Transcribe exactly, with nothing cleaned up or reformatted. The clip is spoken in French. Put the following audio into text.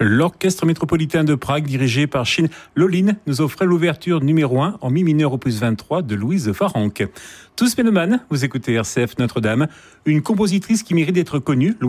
L'Orchestre métropolitain de Prague, dirigé par Shin Lolin, nous offrait l'ouverture numéro un en mi mineur opus vingt-trois de Louise Faranque. Tous mélomanes, vous écoutez R C F Notre-Dame, une compositrice qui mérite d'être connue.